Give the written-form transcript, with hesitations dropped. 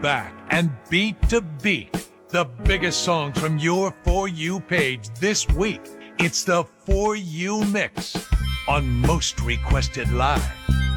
back and beat to beat the biggest songs from your For You page this week. It's the For You Mix on Most Requested Live.